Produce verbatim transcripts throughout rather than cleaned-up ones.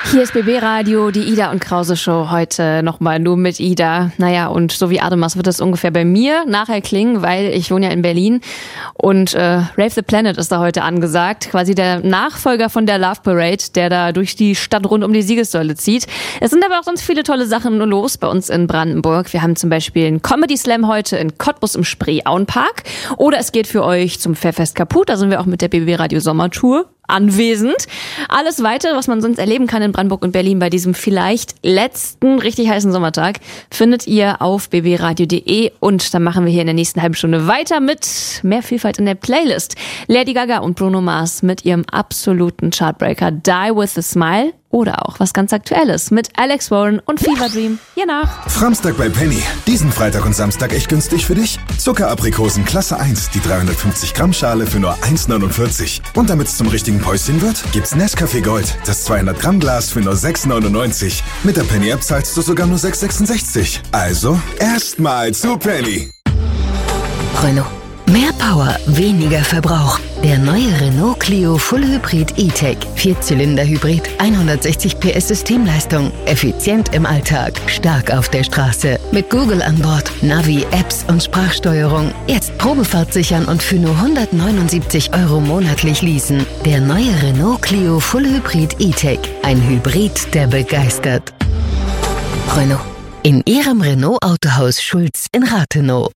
Hier ist B B Radio, die Ida und Krause Show, heute nochmal nur mit Ida. Naja, und so wie Ademas wird es ungefähr bei mir nachher klingen, weil ich wohne ja in Berlin und äh, Rave the Planet ist da heute angesagt. Quasi der Nachfolger von der Love Parade, der da durch die Stadt rund um die Siegessäule zieht. Es sind aber auch sonst viele tolle Sachen los bei uns in Brandenburg. Wir haben zum Beispiel einen Comedy Slam heute in Cottbus im Spreeauenpark. Oder es geht für euch zum Fairfest Kaput, da sind wir auch mit der B B Radio Sommertour anwesend. Alles weitere, was man sonst erleben kann in Brandenburg und Berlin bei diesem vielleicht letzten richtig heißen Sommertag, findet ihr auf b b radio punkt d e und dann machen wir hier in der nächsten halben Stunde weiter mit mehr Vielfalt in der Playlist. Lady Gaga und Bruno Mars mit ihrem absoluten Chartbreaker Die With A Smile oder auch was ganz Aktuelles mit Alex Warren und Fever Dream. Hier nach. Framstag bei Penny. Diesen Freitag und Samstag echt günstig für dich. Zuckeraprikosen Klasse eins, die dreihundertfünfzig Gramm Schale für nur eins neunundvierzig. Und damit es zum richtigen Päuschen wird, gibt's Nescafé Gold, das zweihundert Gramm Glas für nur sechs neunundneunzig. Mit der Penny App zahlst du sogar nur sechs sechsundsechzig. Also erstmal zu Penny. Renault. Mehr Power, weniger Verbrauch. Der neue Renault Clio Full Hybrid E-Tech. Vierzylinder-Hybrid, hundertsechzig P S Systemleistung. Effizient im Alltag, stark auf der Straße. Mit Google an Bord, Navi, Apps und Sprachsteuerung. Jetzt Probefahrt sichern und für nur hundertneunundsiebzig Euro monatlich leasen. Der neue Renault Clio Full Hybrid E-Tech. Ein Hybrid, der begeistert. Renault. In Ihrem Renault-Autohaus Schulz in Rathenow.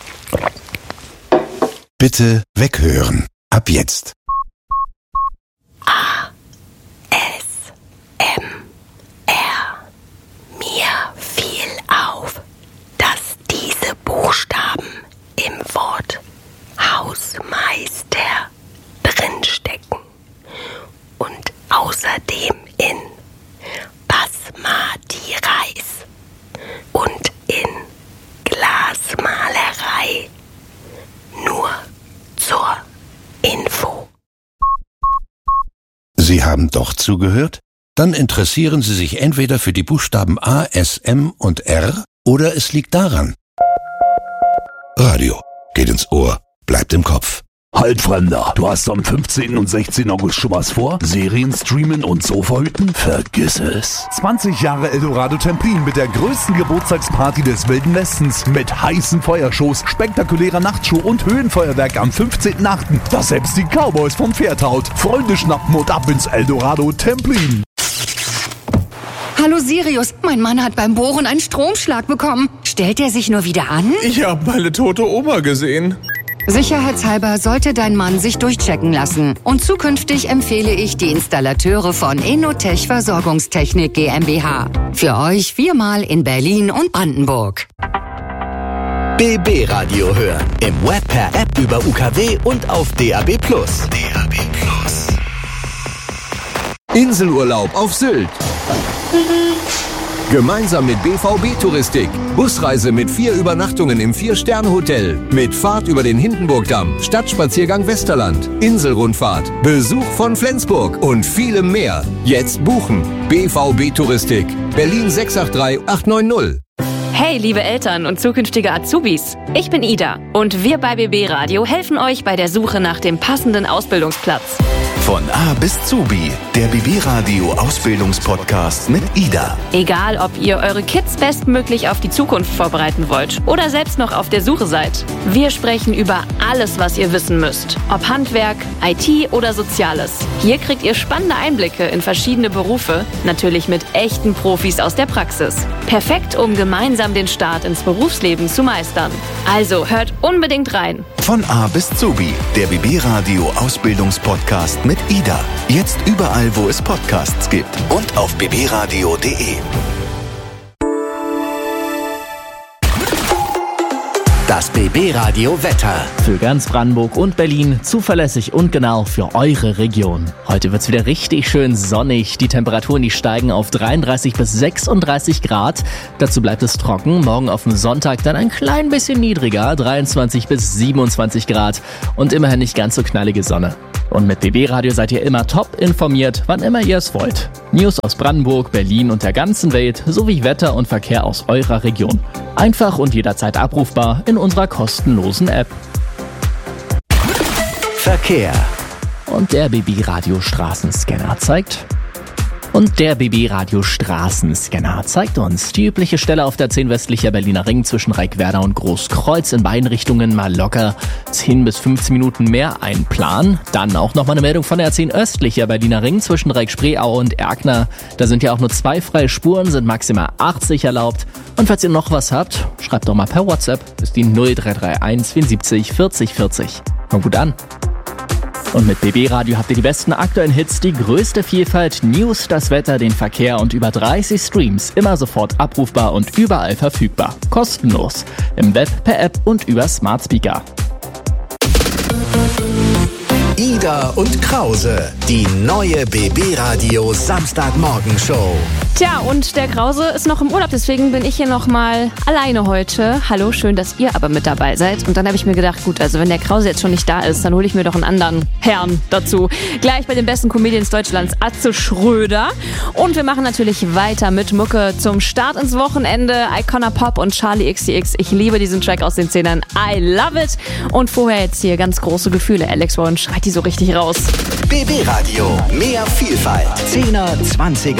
Bitte weghören. Ab jetzt. A. S. M. R. Mir fiel auf, dass diese Buchstaben im Wort Hausmeister drinstecken und außerdem in Basmati Reis und in Glasmalerei. Nur zur Info. Sie haben doch zugehört? Dann interessieren Sie sich entweder für die Buchstaben A, S, M und R oder es liegt daran. Radio geht ins Ohr, bleibt im Kopf. Halt, Fremder, du hast am fünfzehnten und sechzehnten August schon was vor? Serien streamen und Sofa hüten? Vergiss es. zwanzig Jahre Eldorado Templin mit der größten Geburtstagsparty des Wilden Westens mit heißen Feuershows, spektakulärer Nachtshow und Höhenfeuerwerk am fünfzehnten achten Das selbst die Cowboys vom Pferd haut. Freunde schnappen und ab ins Eldorado Templin. Hallo Sirius, mein Mann hat beim Bohren einen Stromschlag bekommen. Stellt er sich nur wieder an? Ich habe meine tote Oma gesehen. Sicherheitshalber sollte dein Mann sich durchchecken lassen. Und zukünftig empfehle ich die Installateure von Enotech Versorgungstechnik GmbH. Für euch viermal in Berlin und Brandenburg. B B Radio hören. Im Web per App über U K W und auf D A B plus. D A B plus. Inselurlaub auf Sylt. Gemeinsam mit B V B Touristik. Busreise mit vier Übernachtungen im Vier-Sterne-Hotel. Mit Fahrt über den Hindenburgdamm, Stadtspaziergang Westerland, Inselrundfahrt, Besuch von Flensburg und vielem mehr. Jetzt buchen. B V B Touristik. Berlin sechs acht drei acht neun null. Hey, liebe Eltern und zukünftige Azubis. Ich bin Ida und wir bei B B Radio helfen euch bei der Suche nach dem passenden Ausbildungsplatz. Von A bis Zubi, der B B Radio Ausbildungspodcast mit Ida. Egal, ob ihr eure Kids bestmöglich auf die Zukunft vorbereiten wollt oder selbst noch auf der Suche seid. Wir sprechen über alles, was ihr wissen müsst. Ob Handwerk, I T oder Soziales. Hier kriegt ihr spannende Einblicke in verschiedene Berufe, natürlich mit echten Profis aus der Praxis. Perfekt, um gemeinsam den Start ins Berufsleben zu meistern. Also hört unbedingt rein. Von A bis Zubi, der B B Radio Ausbildungspodcast mit Ida. Jetzt überall, wo es Podcasts gibt und auf b b radio punkt d e. Das B B Radio Wetter. Für ganz Brandenburg und Berlin zuverlässig und genau für eure Region. Heute wird's wieder richtig schön sonnig. Die Temperaturen, die steigen auf dreiunddreißig bis sechsunddreißig Grad. Dazu bleibt es trocken. Morgen auf dem Sonntag dann ein klein bisschen niedriger, dreiundzwanzig bis siebenundzwanzig Grad. Und immerhin nicht ganz so knallige Sonne. Und mit B B Radio seid ihr immer top informiert, wann immer ihr es wollt. News aus Brandenburg, Berlin und der ganzen Welt sowie Wetter und Verkehr aus eurer Region. Einfach und jederzeit abrufbar in unserer kostenlosen App. Verkehr. Und der B B Radio Straßenscanner zeigt Und der B B-Radio Straßenscanner zeigt uns die übliche Stelle auf der zehn westlicher Berliner Ring zwischen Reckwerder und Großkreuz. In beiden Richtungen mal locker zehn bis fünfzehn Minuten mehr einplanen. Dann auch nochmal eine Meldung von der zehn östlicher Berliner Ring zwischen Reck-Spreeaue und Erkner. Da sind ja auch nur zwei freie Spuren, sind maximal achtzig erlaubt. Und falls ihr noch was habt, schreibt doch mal per WhatsApp. Ist die null drei drei eins vierundsiebzig vierzig vierzig. Kommt gut an. Und mit B B-Radio habt ihr die besten aktuellen Hits, die größte Vielfalt, News, das Wetter, den Verkehr und über dreißig Streams. Immer sofort abrufbar und überall verfügbar. Kostenlos. Im Web, per App und über Smart Speaker. Ida und Krause, die neue B B-Radio Samstagmorgenshow. Tja, und der Krause ist noch im Urlaub, deswegen bin ich hier nochmal alleine heute. Hallo, schön, dass ihr aber mit dabei seid. Und dann habe ich mir gedacht, gut, also wenn der Krause jetzt schon nicht da ist, dann hole ich mir doch einen anderen Herrn dazu. Gleich bei den besten Comedians Deutschlands, Atze Schröder. Und wir machen natürlich weiter mit Mucke zum Start ins Wochenende. Icona Pop und Charlie X C X. Ich liebe diesen Track aus den Zehnern. I love it. Und vorher jetzt hier ganz große Gefühle. Alex Warren schreit die so richtig raus. B B-Radio, mehr Vielfalt. Zehner, Zwanziger